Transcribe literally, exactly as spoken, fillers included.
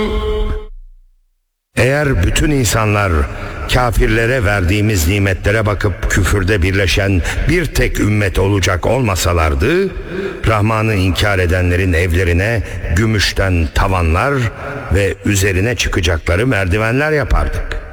Eğer bütün insanlar kafirlere verdiğimiz nimetlere bakıp küfürde birleşen bir tek ümmet olacak olmasalardı, Rahman'ı inkar edenlerin evlerine gümüşten tavanlar ve üzerine çıkacakları merdivenler yapardık.